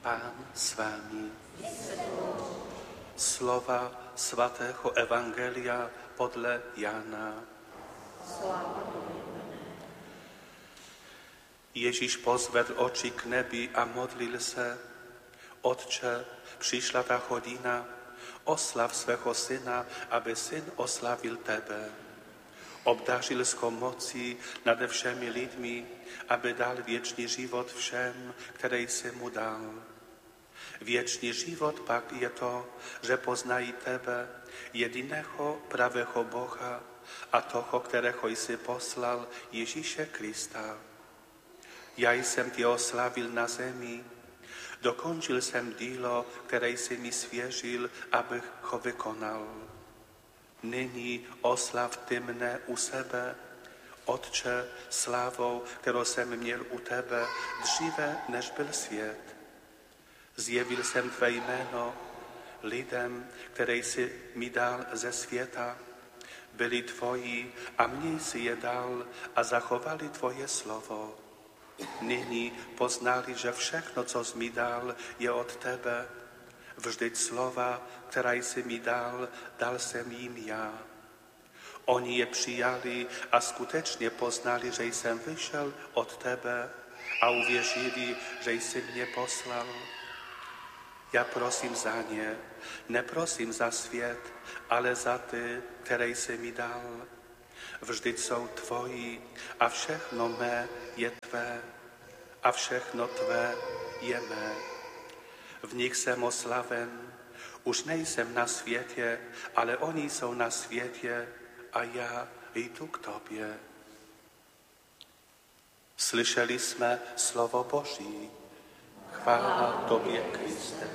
Pán s vámi. Slova svatého Evangelia podle Jana. Ježíš pozvedl oči k nebi a modlil se. Otče, přišla ta hodina, oslav svého syna, aby syn oslavil tebe. Obdařil s mocí nade všemi lidmi, aby dal věčný život všem, který jsi mu dal. Věčný život pak je to, že poznají tebe, jediného pravého Boha a toho, kterého jsi poslal, Ježíše Krista. Já jsem tě oslavil na zemi, dokončil jsem dílo, které jsi mi svěřil, abych ho vykonal. Nyní oslav ty mne u sebe, Otče, slávou, kterou jsem měl u tebe dříve, než byl svět. Zjevil jsem tvé jméno lidem, které jsi mi dal ze světa. Byli tvoji a mně jsi je dal a zachovali tvoje slovo. Nyní poznali, že všechno, co jsi mi dal, je od tebe. Vždyť slova, která jsi mi dal, dal jsem jim já. Oni je přijali a skutečně poznali, že jsem vyšel od tebe a uvěřili, že jsi mě poslal. Já prosím za ně, neprosím za svět, ale za ty, které jsi mi dal. Vždyť jsou tvoji a všechno mé je tvé a všechno tvé je mé. V nich jsem oslaven, už nejsem na světě, ale oni jsou na světě a já jdu k tobě. Slyšeli jsme slovo Boží. Chvála tobě, Kriste.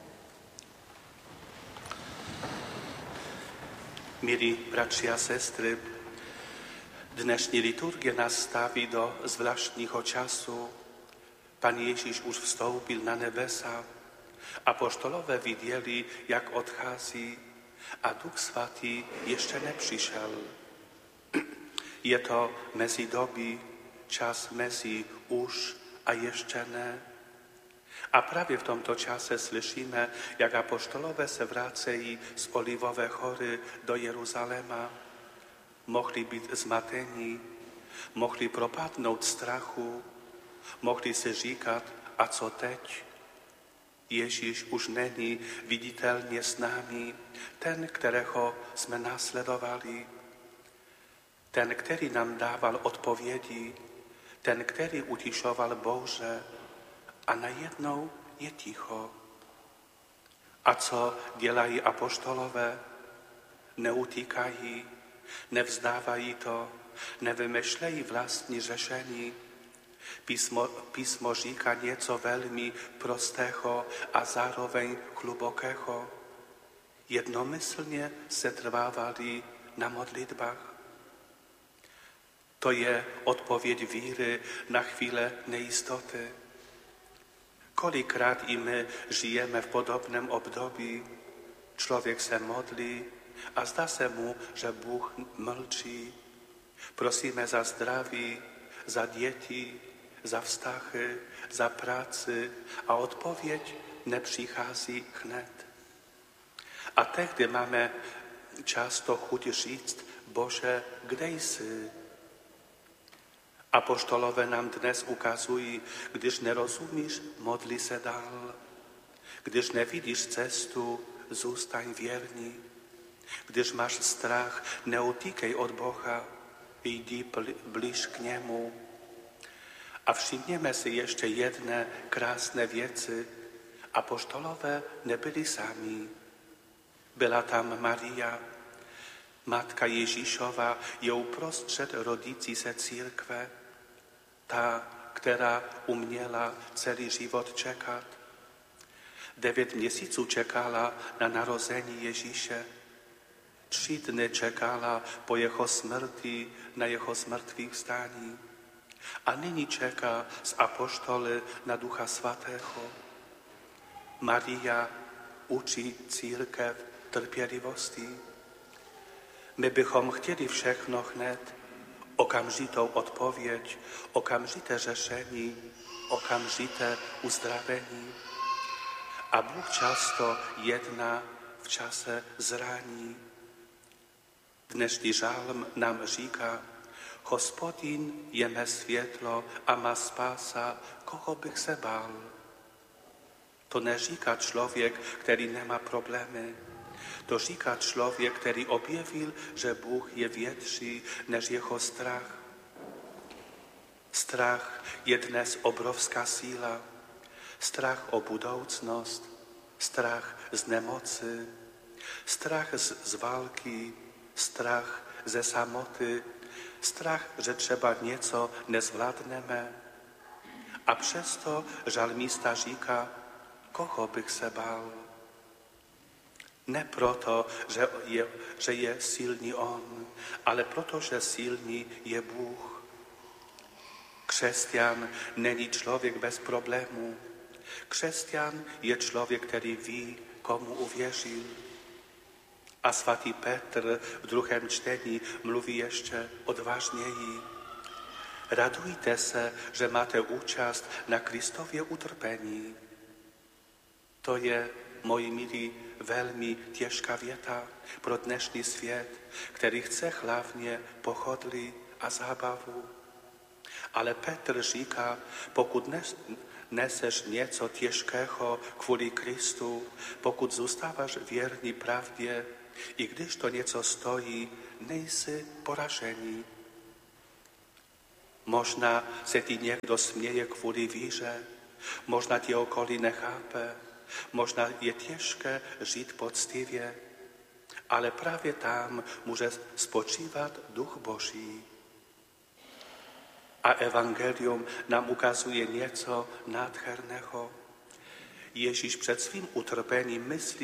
Milí bratři a sestry, dnešní liturgie nás staví do zvláštního času. Pan Ježíš už vstoupil na nebesa. Apoštolové viděli, jak odchází, a Duch Svatý ještě nepřišel. Je to mezidobí, čas mezi už a ještě ne. A právě v tomto čase slyšíme, jak apoštolové se vracejí z Olivové hory do Jeruzaléma. Mohli být zmatení, mohli propadnout strachu, mohli si říkat, a co teď? Ježíš už není viditelně s námi, ten, kterého jsme následovali, ten, který nám dával odpovědi, ten, který utišoval bouře, a najednou je ticho. A co dělají apoštolové? Neutíkají, nevzdávají to, nevymýšlejí vlastní řešení. Písmo říká něco velmi prostého a zároveň hlubokého. Jednomyslně se trvávali na modlitbách. To je odpověď víry na chvíle nejistoty. Kolikrát i my žijeme v podobném období. Člověk se modlí a zdá se mu, že Bůh mlčí. Prosíme za zdraví, za děti, za vztahy, za práci a odpověď nepřichází hned. A tehdy máme často chuť říct, Bože, kde jsi? Apoštolové nám dnes ukazují, když nerozumíš, modli se dál. Když nevidíš cestu, zůstaň věrný. Když máš strach, neutíkej od Boha, jdi blíž k němu. A všimněme si ještě jedné krásné věci. Apoštolové nebyli sami. Byla tam Maria, matka Ježíšova, je uprostřed rodící se církve, ta, která uměla celý život čekat. 9 měsíců čekala na narození Ježíše. 3 dny čekala po jeho smrti na jeho zmrtvýchvstání. A nyní čeká s apoštoly na Ducha Svatého. Maria učí církev trpělivosti. My bychom chtěli všechno hned, okamžitou odpověď, okamžité řešení, okamžité uzdravení. a Bůh často jedná v čase zraní. Dnešní žálm nám říká, Hospodin je mé světlo a má spása, koho bych se bál. To neříká člověk, který nemá problémy. To říká člověk, který objevil, že Bůh je větší než jeho strach. Strach je dnes obrovská síla. Strach o budoucnost, strach z nemoci, strach z války, strach ze samoty, strach, že třeba něco nezvládneme. A přesto žalmista říká, koho bych se bál. Ne proto, že je silný on, ale proto, že silný je Bůh. Křesťan není člověk bez problémů. Křesťan je člověk, který ví, komu uvěřil. A svatý Petr v 2. čtení mluví ještě odvážněji. Radujte se, že máte účast na Kristově utrpení. To je, moji milí, velmi těžká věta pro dnešní svět, který chce hlavně pohodlí a zábavu. Ale Petr říká, pokud neseš něco těžkého kvůli Kristu, pokud zůstáváš věrný pravdě, i když to něco stojí, nejsi poražený. Možná se ti někdo směje kvůli víře, možná tě okolí nechápe, možná je těžké žít poctivě, ale právě tam může spočívat Duch Boží. A evangelium nám ukazuje něco nádherného. Ježíš před svým utrpením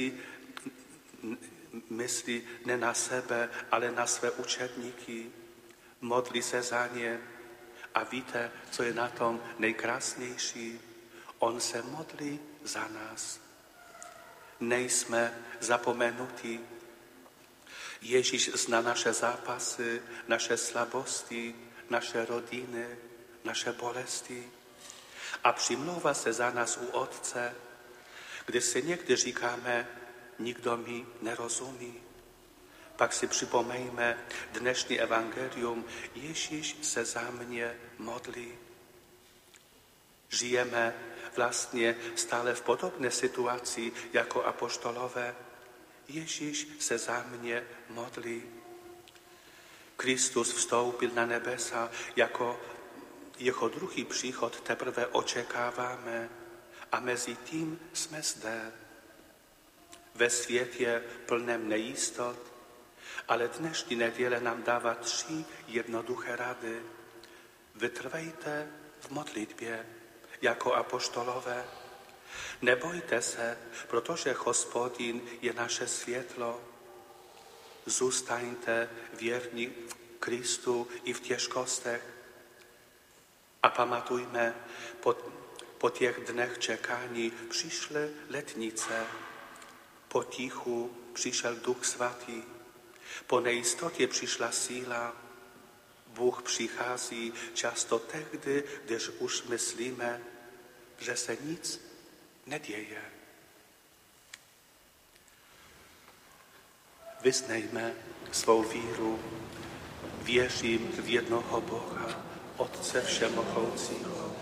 myslí ne na sebe, ale na své učedníky. Modlí se za ně. A víte, co je na tom nejkrásnější? On se modlí za nás. Nejsme zapomenutí. Ježíš zná naše zápasy, naše slabosti, naše rodiny, naše bolesti a přimlouvá se za nás u Otce, když si někdy říkáme, nikdo mi nerozumí. Pak si připomeňme dnešní evangelium, Ježíš se za mě modlí. Žijeme vlastně stále v podobné situaci jako apoštolové. Ježíš se za mě modlí. Kristus vstoupil na nebesa, jako jeho druhý příchod teprve očekáváme a mezi tím jsme zde. Ve světě plném nejistot, ale dnešní neděle nám dává 3 jednoduché rady. Vytrvejte v modlitbě jako apoštolové. Nebojte se, protože Hospodin je naše světlo. Zůstaňte věrní v Kristu i v těžkostech. A pamatujme, po těch dnech čekání přišly letnice. Potichu přišel Duch Svatý. Po nejistotě přišla síla. Bůh přichází často tehdy, když už myslíme, že se nic neděje. Vyznejme svou víru. Věřím v jednoho Boha, Otce všemohoucího,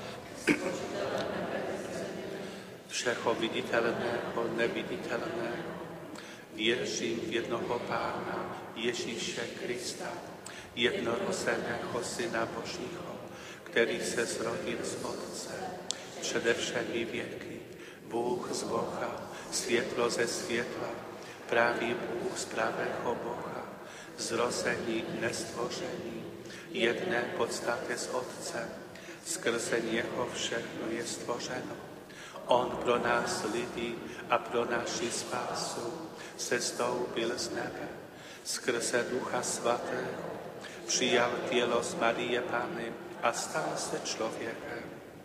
všeho viditelného, neviditelného. Věřím v jednoho Pána, Ježíše Krista, jednorozeného Syna Božího, který se zrodil z Otce, přede všemi věky, Bůh z Boha, světlo ze světla, pravý Bůh z pravého Boha, zrození, nestvoření, jedné podstatě z Otce, skrze něho všechno je stvořeno. On pro nás lidi a pro naši spásu se stoupil z nebe, skrze Ducha Svatého, přijal tělo z Marie Panny a stal se člověkem.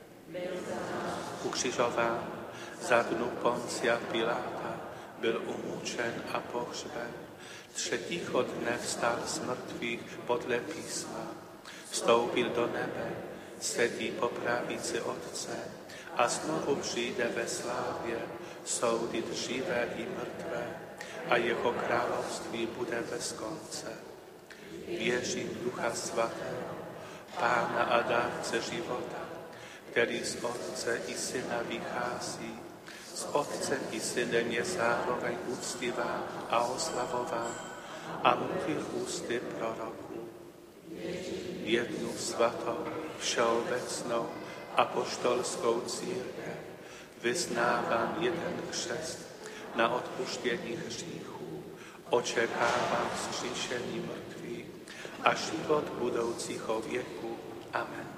Ukřižován za dnu Poncia Piláta, byl umučen a pohřben. 3. dne vstal z mrtvých podle písma, vstoupil do nebe, sedí po pravici Otce a znovu přijde ve slávě soudit živé i mrtvé a jeho království bude bez konce. Věřím v Ducha Svatého, Pána a dárce života, který z Otce i Syna vychází, z Otce i Synem je zároveň úctivá a oslavován a mluvil ústy proroků. Jednu svatou, všeobecnou apoštolskou církev vyznávám jeden křest na odpuštění hříchů, očekávám vzkříšení mrtvých a život budoucího věku. Amen.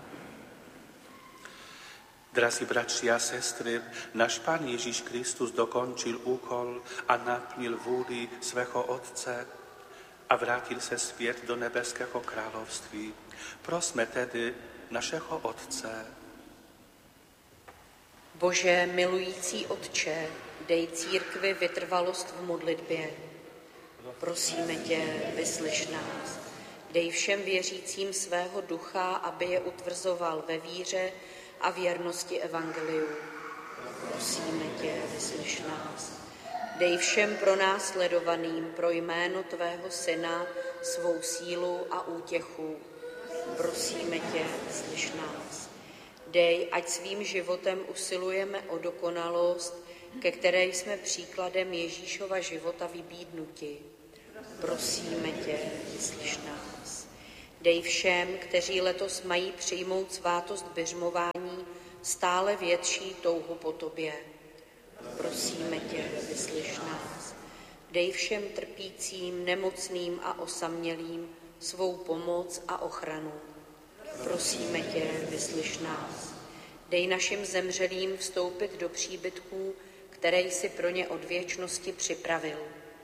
Drazí bratři a sestry, náš Pán Ježíš Kristus dokončil úkol a naplnil vůli svého Otce a vrátil se zpět do nebeského království. Prosme tedy našeho Otce. Bože, milující Otče, dej církvi vytrvalost v modlitbě. Prosíme tě, vyslyš nás. Dej všem věřícím svého ducha, aby je utvrzoval ve víře a věrnosti evangeliu. Prosíme tě, vyslyš nás. Dej všem pronásledovaným pro jméno tvého Syna svou sílu a útěchu. Prosíme tě, vyslyš nás. Dej, ať svým životem usilujeme o dokonalost, ke které jsme příkladem Ježíšova života vybídnuti. Prosíme tě, vyslyš nás. Dej všem, kteří letos mají přijmout svátost biřmování, stále větší touhu po tobě. Prosíme tě, vyslyš nás. Dej všem trpícím, nemocným a osamělým svou pomoc a ochranu. Prosíme tě, vyslyš nás. Dej našim zemřelým vstoupit do příbytků, které jsi pro ně od věčnosti připravil.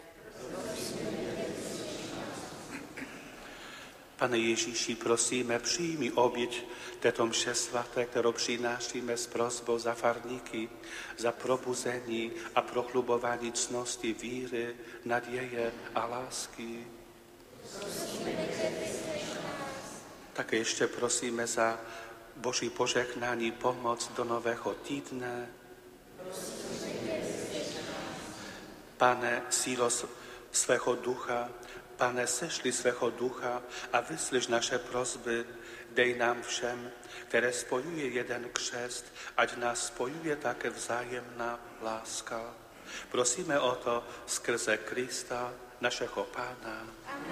Pane Ježíši, prosíme, přijmi oběť této mše svaté, kterou přinášíme s prosbou za farníky, za probuzení a prochlubování cnosti víry, naděje a lásky. Také ještě prosíme za Boží požehnání, pomoc do nového týdne. Pane, sílo svého ducha, Pane, sešli svého ducha a vyslyš naše prosby. Dej nám všem, které spojuje jeden křest, ať nás spojuje také vzájemná láska. Prosíme o to skrze Krista, našeho Pána.